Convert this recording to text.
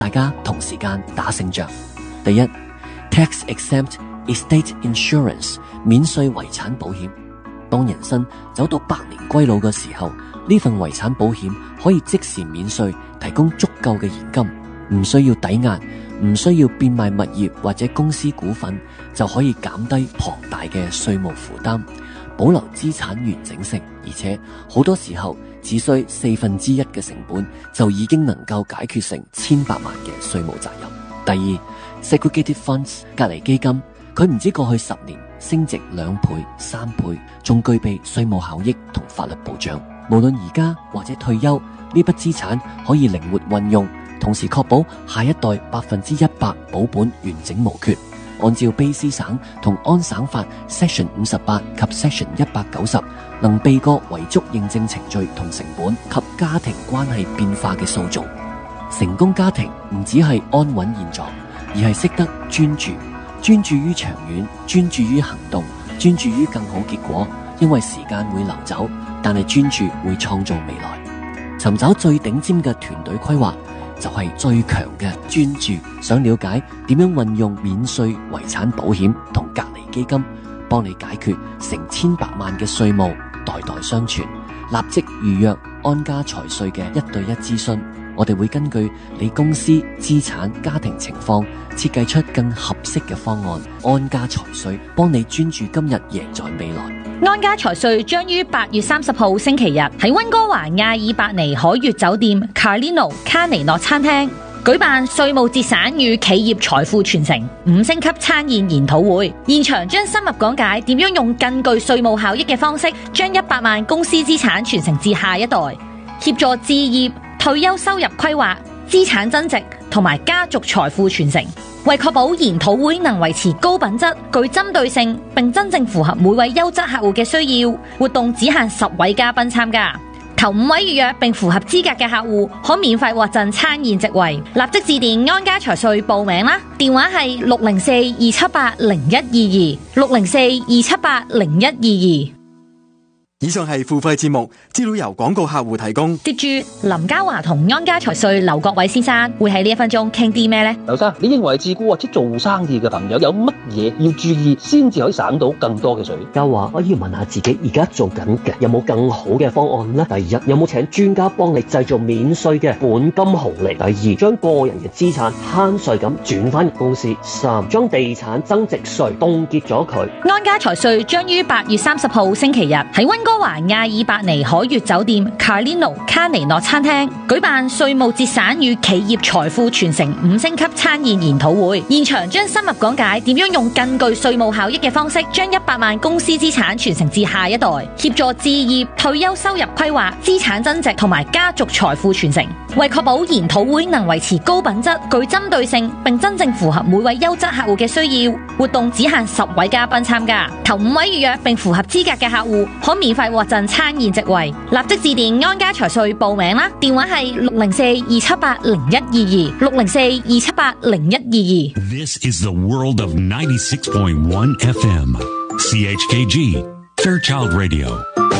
大家同時間打勝仗。第一 ，tax exempt estate insurance 免稅遺產保險。當人生走到百年歸老嘅時候，呢份遺產保險可以即時免稅，提供足夠嘅現金，唔需要抵押，唔需要變賣物業或者公司股份，就可以減低龐大嘅稅務負擔，保留資產完整性，而且好多時候只需1/4嘅成本就已經能夠解決成千百萬嘅稅務責任。第二 ，segregated funds 隔離基金，佢唔知過去10年升值2倍、3倍，仲具備稅務效益同法律保障。無論而家或者退休，呢筆資產可以靈活運用，同時確保下一代100%保本完整無缺。按照卑詩省同安省法 Section 58及 Section 190，能避過遺囑認證程序同成本及家庭關係變化嘅塑造。成功家庭唔只係安穩現狀，而係識得專注於長遠，專注於行動，專注於更好結果。因為時間會流走，但係專注會創造未來。尋找最頂尖嘅團隊規劃，就係最強嘅專注。想了解點樣運用免稅遺產保險同隔離基金，幫你解決成千百萬嘅稅務，代代相傳。立即預約安家財稅嘅1對1諮詢，我哋會根據你公司資產、家庭情況，設計出更合適嘅方案。安家財稅幫你專注今日，贏在未來。 安家財稅將於8月30號星期日喺溫哥華亞爾伯尼海悅酒店 Carlino 卡尼諾餐廳舉辦稅務節省與企業財富傳承5星級餐宴研討會，現場將深入講解點樣用更具稅務效益嘅方式，將100萬公司資產傳承至下一代，協助置業、退休收入規劃、資產增值同埋家族財富傳承。為確保研討會能維持高品質、具針對性，並真正符合每位優質客戶嘅需要，活動只限10位嘉賓參加。頭5位預約並符合資格嘅客戶，可免費獲贈餐宴席位。立即致電安家財稅報名啦！電話係604-278-0122 604-278-0122。 以上係付費節目，資料由廣告客戶提供。 接住林嘉華同安家財稅劉國偉先生會喺呢1分鐘傾啲咩呢？ 劉生，你認為自僱或者做生意嘅朋友有乜嘢要注意，先至可以省到更多嘅稅？ 嘉華，我要問下自己而家做緊嘅有冇更好嘅方案呢？第一，有冇請專家幫你製造免稅嘅本金紅利？第二，將個人嘅資產慳稅咁轉翻入公司。3，將地產增值稅凍結咗佢。 安家財稅將於8月30號星期日喺溫哥華亞爾伯尼海悅酒店 Carlino 卡尼諾餐廳舉辦稅務節省與企業財富傳承5星級餐宴研討會，現場將深入講解點樣用更具稅務效益嘅方式，將100萬公司資產傳承至下一代，協助置業、退休收入規劃、資產增值同埋家族財富傳承。為確保研討會能維持高品質、具針對性，並真正符合每位優質客戶嘅需要，活動只限10位嘉賓參加。頭5位預約並符合資格嘅客戶，可免費獲贈餐宴席位。立即致電安家財稅報名啦！電話係604-278-0122 604-278-0122。 This is the world of 96.1 FM. CHKG, Fairchild Radio.